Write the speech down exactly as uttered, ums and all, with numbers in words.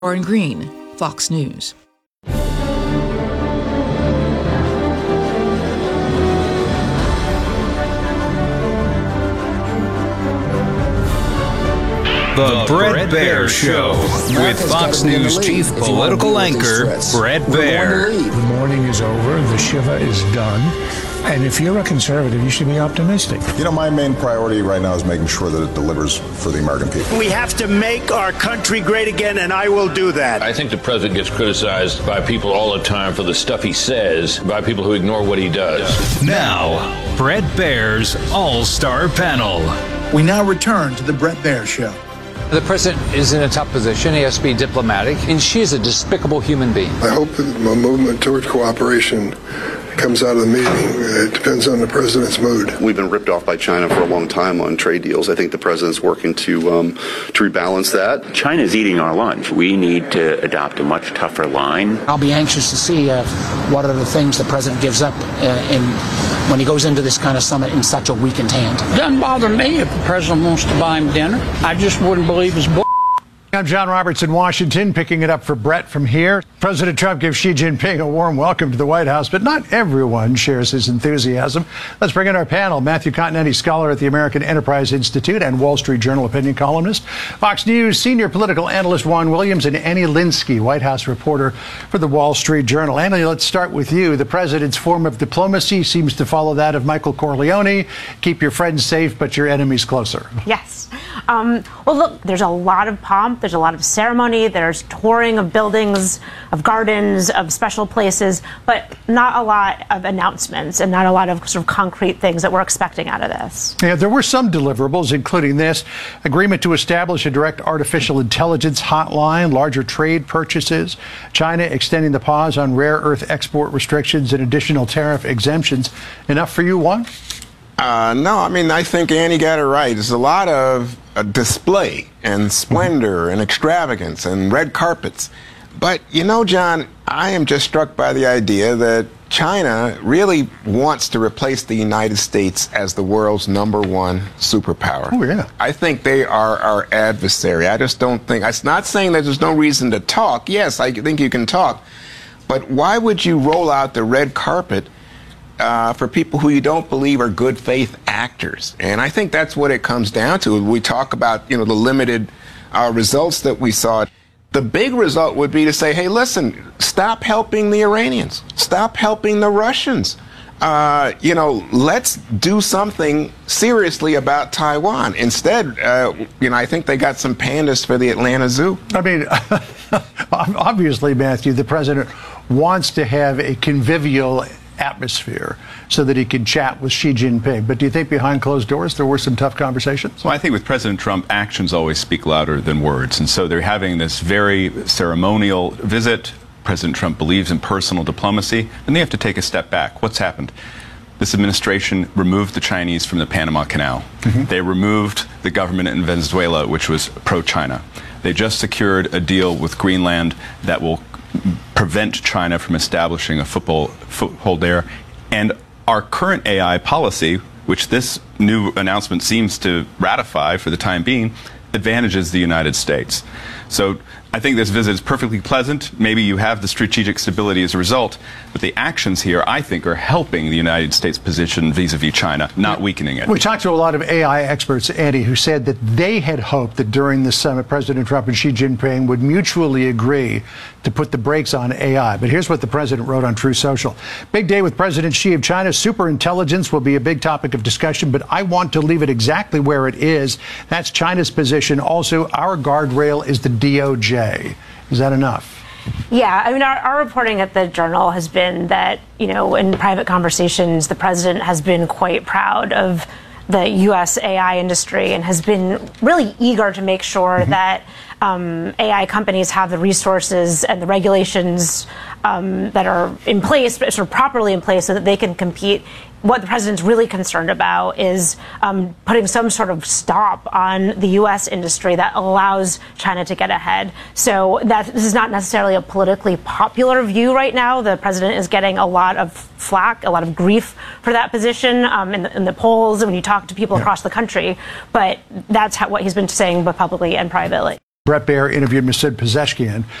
Warren Green, Fox News. The Bret Baier Show with Fox News chief political anchor Bret Baier. The morning is over. The Shiva is done. And if you're a conservative, you should be optimistic. You know, my main priority right now is making sure that it delivers for the American people. We have to make our country great again, and I will do that. I think the president gets criticized by people all the time for the stuff he says, by people who ignore what he does. Now, Bret Baier's All-Star Panel. We now return to the Bret Baier Show. The president is in a tough position. He has to be diplomatic, and she is a despicable human being. I hope that the movement toward cooperation comes out of the meeting. It depends on the president's mood. We've been ripped off by China for a long time on trade deals. I think the president's working to um, to rebalance that. China's eating our lunch. We need to adopt a much tougher line. I'll be anxious to see uh, what are the things the president gives up uh, in, when he goes into this kind of summit in such a weakened hand. It doesn't bother me if the president wants to buy him dinner. I just wouldn't believe his bull. I'm John Roberts in Washington, picking it up for Bret from here. President Trump gives Xi Jinping a warm welcome to the White House, but not everyone shares his enthusiasm. Let's bring in our panel. Matthew Continetti, scholar at the American Enterprise Institute and Wall Street Journal opinion columnist. Fox News senior political analyst Juan Williams, and Annie Linsky, White House reporter for the Wall Street Journal. Annie, let's start with you. The president's form of diplomacy seems to follow that of Michael Corleone. Keep your friends safe, but your enemies closer. Yes. Um, well, look, there's a lot of pomp. There's a lot of ceremony. There's touring of buildings, of gardens, of special places, but not a lot of announcements and not a lot of sort of concrete things that we're expecting out of this. Yeah, there were some deliverables, including this agreement to establish a direct artificial intelligence hotline, larger trade purchases, China extending the pause on rare earth export restrictions and additional tariff exemptions. Enough for you, Juan? Uh, no, I mean, I think Annie got it right. There's a lot of uh, display and splendor and extravagance and red carpets. But, you know, John, I am just struck by the idea that China really wants to replace the United States as the world's number one superpower. Oh, yeah. I think they are our adversary. I just don't think, I'm not saying that there's no reason to talk. Yes, I think you can talk. But why would you roll out the red carpet Uh, for people who you don't believe are good faith actors? And I think that's what it comes down to. We talk about, you know, the limited uh, results that we saw. The big result would be to say, hey, listen, stop helping the Iranians. Stop helping the Russians. Uh, you know, let's do something seriously about Taiwan. Instead, uh, you know, I think they got some pandas for the Atlanta Zoo. I mean, obviously, Matthew, the president wants to have a convivial atmosphere so that he can chat with Xi Jinping. But do you think behind closed doors there were some tough conversations? Well, I think with President Trump, actions always speak louder than words. And so they're having this very ceremonial visit. President Trump believes in personal diplomacy, and they have to take a step back. What's happened? This administration removed the Chinese from the Panama Canal. Mm-hmm. They removed the government in Venezuela, which was pro-China. They just secured a deal with Greenland that will prevent China from establishing a football, foothold there. And our current A I policy, which this new announcement seems to ratify for the time being, advantages the United States. So I think this visit is perfectly pleasant. Maybe you have the strategic stability as a result, but the actions here, I think, are helping the United States position vis-a-vis China, not weakening it. We talked to a lot of A I experts, Andy, who said that they had hoped that during the summit, President Trump and Xi Jinping would mutually agree to put the brakes on A I. But here's what the president wrote on Truth Social. Big day with President Xi of China. Superintelligence will be a big topic of discussion, but I want to leave it exactly where it is. That's China's position. Also, our guardrail is the D O J. Is that enough? Yeah, I mean, our, our reporting at the Journal has been that, you know, in private conversations, the president has been quite proud of the U S A I industry and has been really eager to make sure mm-hmm. that um, A I companies have the resources and the regulations um, that are in place, sort of properly in place, so that they can compete. What the president's really concerned about is um, putting some sort of stop on the U S industry that allows China to get ahead. So that this is not necessarily a politically popular view right now. The president is getting a lot of flack, a lot of grief for that position um, in, the, in the polls when you talk to people yeah. across the country. But that's how, what he's been saying both publicly and privately. Bret Baier interviewed Masoud Pezeshkian.